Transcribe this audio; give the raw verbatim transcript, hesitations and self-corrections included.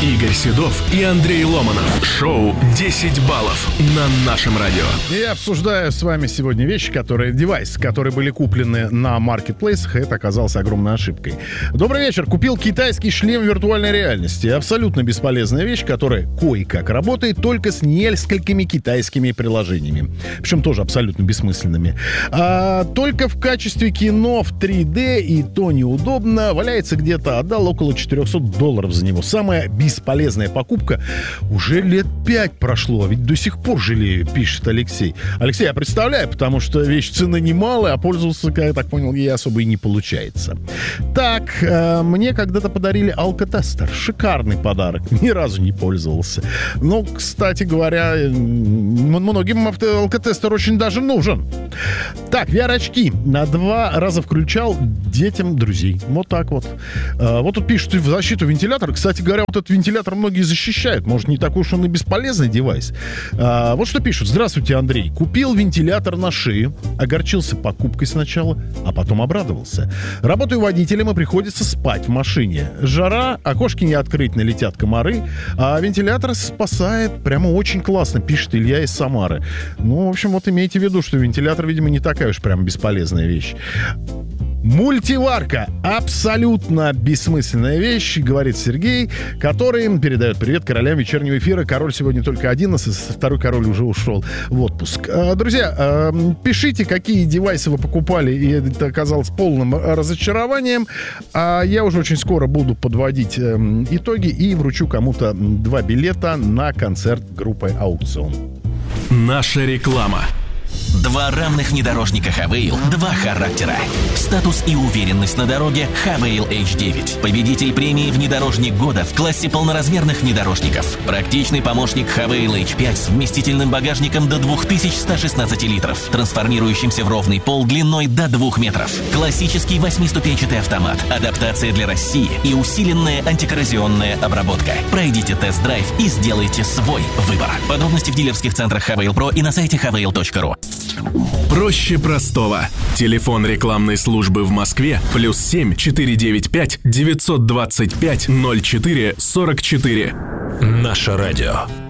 Игорь Седов и Андрей Ломанов. Шоу десять баллов на нашем радио. Я обсуждаю с вами сегодня вещи, которые, девайсы, которые были куплены на маркетплейсах, и это оказалось огромной ошибкой. Добрый вечер. Купил китайский шлем виртуальной реальности. Абсолютно бесполезная вещь, которая кое-как работает только с несколькими китайскими приложениями. Причем тоже абсолютно бессмысленными. А, только в качестве кино в три дэ, и то неудобно. Валяется где-то, отдал около четыреста долларов за него. Самая бесполезная покупка. Уже лет пять прошло, ведь до сих пор жалею, пишет Алексей. Алексей, я представляю, потому что вещь цены немалая, а пользоваться, как я так понял, ей особо и не получается. Так, э, мне когда-то подарили алкотестер. Шикарный подарок. Ни разу не пользовался. Но, кстати говоря, многим алкотестер очень даже нужен. Так, ви ар-очки на два раза включал детям друзей. Вот так вот. Э, вот тут пишут в защиту вентилятора. Кстати говоря, вот этот вентилятор многие защищают. Может, не такой уж он и бесполезный девайс. А, вот что пишут. Здравствуйте, Андрей. Купил вентилятор на шею. Огорчился покупкой сначала, а потом обрадовался. Работаю водителем и приходится спать в машине. Жара, окошки не открыть, налетят комары. А вентилятор спасает прямо очень классно, пишет Илья из Самары. Ну, в общем, вот имейте в виду, что вентилятор, видимо, не такая уж прям бесполезная вещь. Мультиварка. Абсолютно бессмысленная вещь, говорит Сергей, который передает привет королям вечернего эфира. Король сегодня только один, а второй король уже ушел в отпуск. Друзья, пишите, какие девайсы вы покупали, и это оказалось полным разочарованием. А я уже очень скоро буду подводить итоги и вручу кому-то два билета на концерт группы «Аукцион». Наша реклама. Два равных внедорожника Хавейл, два характера. Статус и уверенность на дороге Хавейл эйч девять. Победитель премии «Внедорожник года» в классе полноразмерных внедорожников. Практичный помощник Хавейл эйч пять с вместительным багажником до две тысячи сто шестнадцать литров, трансформирующимся в ровный пол длиной до двух метров. Классический восьмиступенчатый автомат, адаптация для России и усиленная антикоррозионная обработка. Пройдите тест-драйв и сделайте свой выбор. Подробности в дилерских центрах Хавейл Про и на сайте хавейл точка ру. Проще простого. Телефон рекламной службы в Москве плюс семь четыре девять пять девятьсот двадцать пять ноль четыре сорок четыре. Наше радио.